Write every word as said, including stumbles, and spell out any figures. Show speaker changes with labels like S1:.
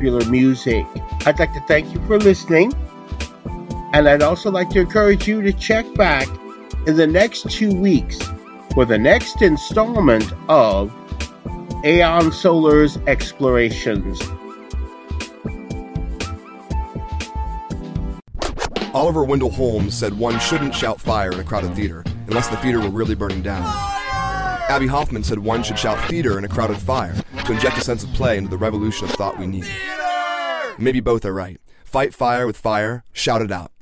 S1: popular music. I'd like to thank you for listening, and I'd also like to encourage you to check back in the next two weeks for the next installment of Aeon Solar's Explorations.
S2: Oliver Wendell Holmes said one shouldn't shout fire in a crowded theater unless the theater were really burning down. Abby Hoffman said one should shout theater in a crowded fire to inject a sense of play into the revolution of thought we need. Maybe both are right. Fight fire with fire, shout it out.